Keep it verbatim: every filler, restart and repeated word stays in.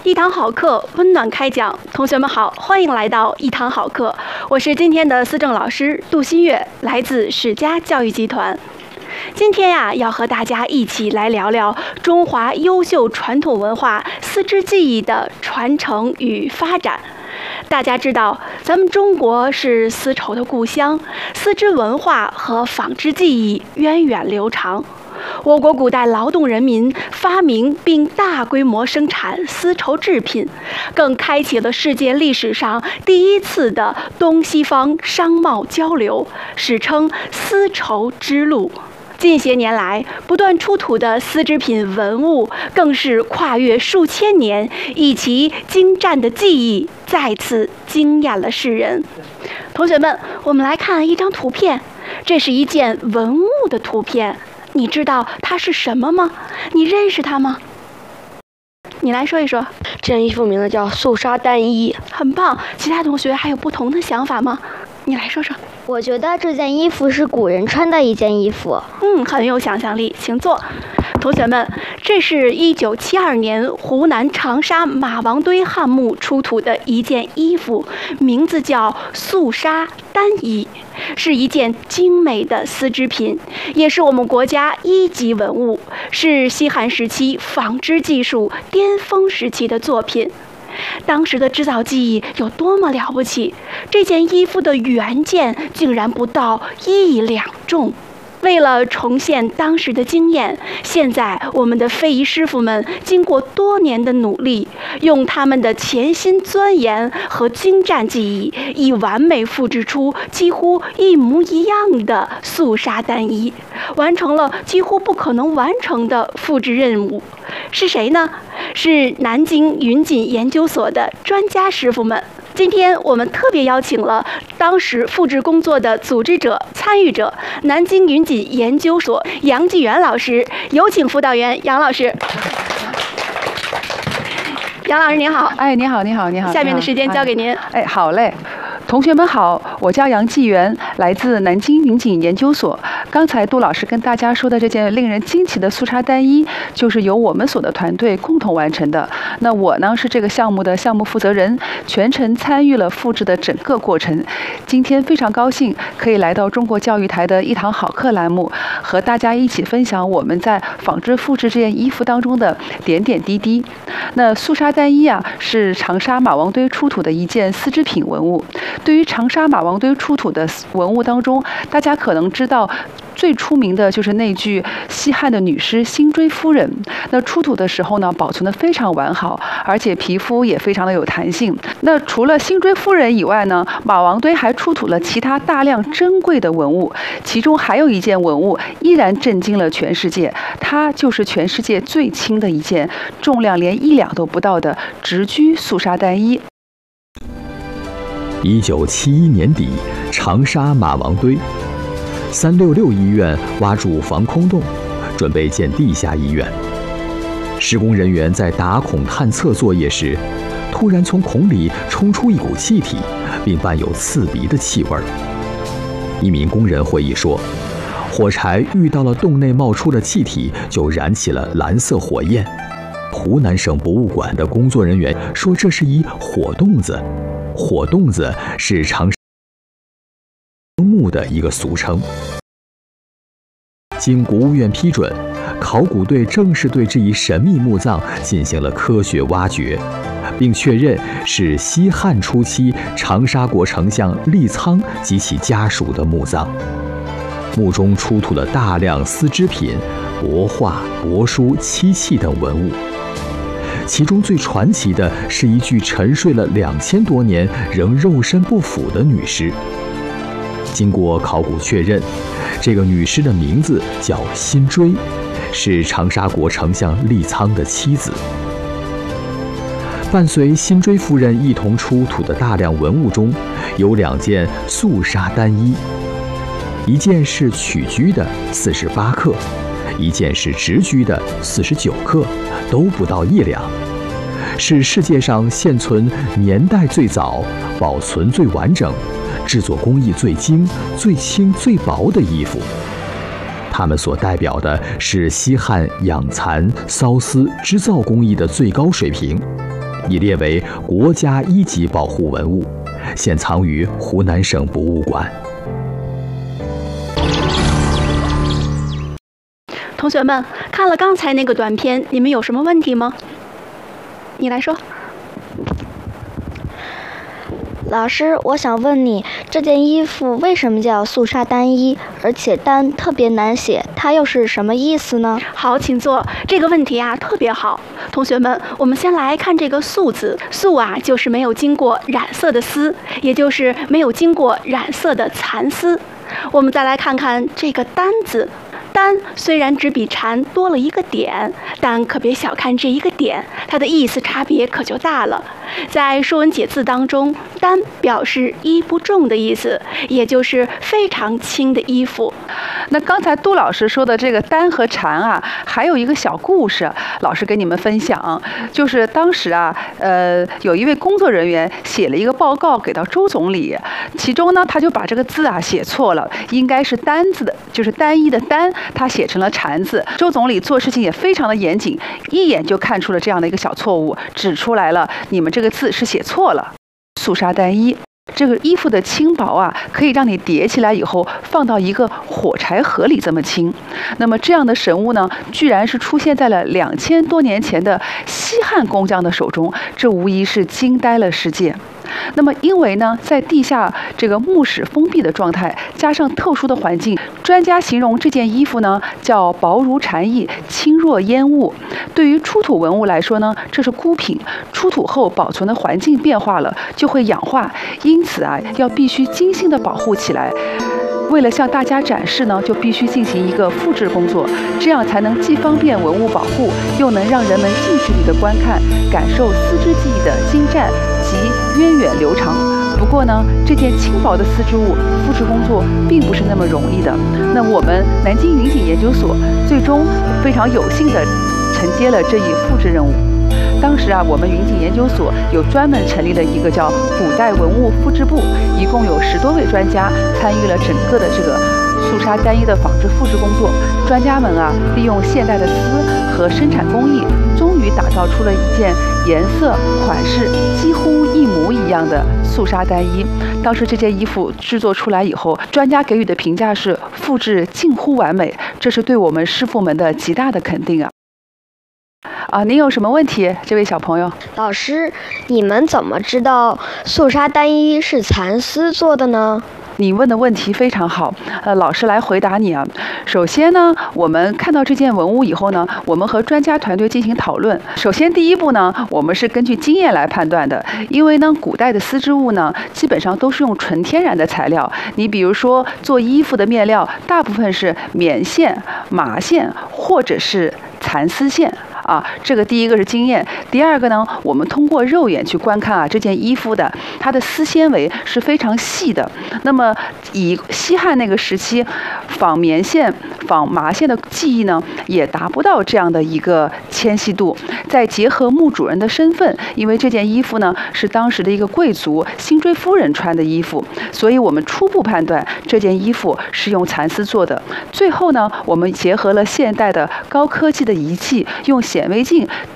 一堂好课，温暖开讲。同学们好，欢迎来到一堂好课，我是今天的思政老师杜新月，来自史家教育集团。今天呀、啊，要和大家一起来聊聊中华优秀传统文化丝织技艺的传承与发展。大家知道，咱们中国是丝绸的故乡，丝织文化和纺织技艺源远流长。我国古代劳动人民发明并大规模生产丝绸制品，更开启了世界历史上第一次的东西方商贸交流，史称丝绸之路。近些年来，不断出土的丝织品文物，更是跨越数千年，以其精湛的技艺，再次惊艳了世人。同学们，我们来看一张图片，这是一件文物的图片。你知道它是什么吗？你认识它吗？你来说一说。 这件衣服名字叫素纱单衣， 很棒。其他同学还有不同的想法吗？你来说说。 我觉得这件衣服是古人穿的一件衣服。 嗯，很有想象力，请坐。同学们，这是一九七二年湖南长沙马王堆汉墓出土的一件衣服，名字叫素纱单衣，是一件精美的丝织品，也是我们国家一级文物，是西汉时期纺织技术巅峰时期的作品。当时的织造技艺有多么了不起，这件衣服的原件竟然不到一两重。为了重现当时的经验，现在我们的非遗师傅们经过多年的努力，用他们的潜心钻研和精湛技艺，以完美复制出几乎一模一样的素纱单衣，完成了几乎不可能完成的复制任务。是谁呢？是南京云锦研究所的专家师傅们。今天我们特别邀请了当时复制工作的组织者、参与者，南京云锦研究所杨继元老师，有请辅导员杨老师。杨老师您好。 哎，你好，你好，你好。 下面的时间交给您。 哎，好嘞。同学们好，我叫杨继元，来自南京云锦研究所。刚才杜老师跟大家说的这件令人惊奇的素纱单衣，就是由我们所的团队共同完成的。那我呢是这个项目的项目负责人，全程参与了复制的整个过程。今天非常高兴可以来到中国教育台的一堂好课栏目，和大家一起分享我们在纺织复制这件衣服当中的点点滴滴。那素纱单衣啊，是长沙马王堆出土的一件丝织品文物。对于长沙马王堆出土的文物当中，大家可能知道最出名的就是那具西汉的女尸辛追夫人。那出土的时候呢，保存得非常完好，而且皮肤也非常的有弹性。那除了辛追夫人以外呢，马王堆还出土了其他大量珍贵的文物，其中还有一件文物依然震惊了全世界，它就是全世界最轻的一件，重量连一两都不到的直居素纱单衣。 一九七一年底，长沙马王堆三六六医院挖筑防空洞，准备建地下医院。施工人员在打孔探测作业时，突然从孔里冲出一股气体，并伴有刺鼻的气味。一名工人回忆说，火柴遇到了洞内冒出的气体，就燃起了蓝色火焰。湖南省博物馆的工作人员说，这是一火洞子。火洞子是长沙墓的一个俗称。经国务院批准，考古队正式对这一神秘墓葬进行了科学挖掘，并确认是西汉初期长沙国丞相利苍及其家属的墓葬。墓中出土了大量丝织品、帛画、帛书、漆器等文物。其中最传奇的是一具沉睡了两千多年仍肉身不腐的女尸。经过考古确认，这个女尸的名字叫辛追，是长沙国丞相利苍的妻子。伴随辛追夫人一同出土的大量文物中，有两件素纱单衣，一件是曲居的四十八克，一件是直居的四十九克，都不到一两，是世界上现存年代最早、保存最完整、制作工艺最精、最轻最薄的衣服。它们所代表的是西汉养蚕、缫丝织造工艺的最高水平， 已列为国家一级保护文物，现藏于湖南省博物馆。 同学们，看了刚才那个短片，你们有什么问题吗？你来说。 老师，我想问你，这件衣服为什么叫素纱单衣，而且单特别难写，它又是什么意思呢？ 好，请坐。这个问题啊特别好。同学们，我们先来看这个素字，素啊就是没有经过染色的丝，也就是没有经过染色的蚕丝。我们再来看看这个单字。单虽然只比蝉多了一个点，但可别小看这一个点，它的意思差别可就大了。在《说文解字》当中，单表示衣不重的意思，也就是非常轻的衣服。 那刚才杜老师说的这个单和蝉啊，还有一个小故事，老师给你们分享，就是当时啊，呃，有一位工作人员写了一个报告给到周总理，其中呢，他就把这个字啊写错了，应该是单字的，就是单一的单。他写成了蝉字。周总理做事情也非常的严谨，一眼就看出了这样的一个小错误，指出来了，你们这个字是写错了。素纱单衣，这个衣服的轻薄啊，可以让你叠起来以后放到一个火柴盒里这么轻。那么这样的神物呢，居然是出现在了两千多年前的西汉工匠的手中，这无疑是惊呆了世界。那么因为呢，在地下这个墓室封闭的状态，加上特殊的环境，专家形容这件衣服呢叫薄如蝉翼，轻若烟雾。对于出土文物来说呢，这是孤品，出土后保存的环境变化了，就会氧化，因此啊，要必须精心的保护起来。为了向大家展示呢，就必须进行一个复制工作，这样才能既方便文物保护，又能让人们近距离的观看，感受丝织技艺的精湛及源远流长。不过呢，这件轻薄的丝织物复制工作并不是那么容易的。那我们南京云锦研究所最终非常有幸的承接了这一复制任务。当时啊，我们云锦研究所有专门成立了一个叫古代文物复制部，一共有十多位专家参与了整个的这个素纱单衣的仿制复制工作。专家们啊，利用现代的丝和生产工艺，终于打造出了一件颜色、款式几乎一模一样的素纱单衣。当时这件衣服制作出来以后，专家给予的评价是复制近乎完美，这是对我们师傅们的极大的肯定啊。啊，您有什么问题，这位小朋友？ 老师，你们怎么知道素纱单衣是蚕丝做的呢？ 你问的问题非常好，呃，老师来回答你啊。首先呢，我们看到这件文物以后呢，我们和专家团队进行讨论。首先第一步呢，我们是根据经验来判断的，因为呢，古代的丝织物呢，基本上都是用纯天然的材料。你比如说做衣服的面料，大部分是棉线、麻线或者是蚕丝线。啊，这个第一个是经验，第二个呢，我们通过肉眼去观看啊，这件衣服的它的丝纤维是非常细的。那么以西汉那个时期纺棉线、纺麻线的技艺呢，也达不到这样的一个纤细度。再结合墓主人的身份，因为这件衣服呢是当时的一个贵族辛追夫人穿的衣服，所以我们初步判断这件衣服是用蚕丝做的。最后呢，我们结合了现代的高科技的仪器，用显微镜